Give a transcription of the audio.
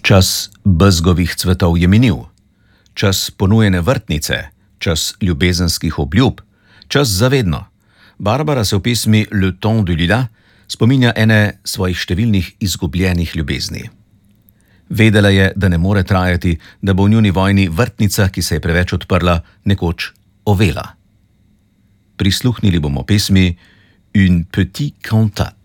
Čas bezgovih cvetov je minil. Čas ponujene vrtnice, čas ljubezenskih obljub, čas za vedno. Barbara se v pesmi Le Temps de Lilas spominja ene svojih številnih izgubljenih ljubezni. Vedela je, da ne more trajati, da bo v njuni vojni vrtnica, ki se je preveč odprla, nekoč ovela. Prisluhnili bomo pesmi Une petite cantate.